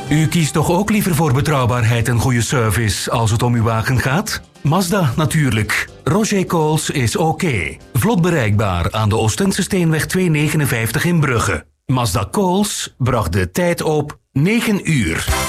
U kiest toch ook liever voor betrouwbaarheid en goede service als het om uw wagen gaat? Mazda natuurlijk. Roger Coles is oké. Vlot bereikbaar aan de Oostense Steenweg 259 in Brugge. Mazda Coles bracht de tijd op 9 uur.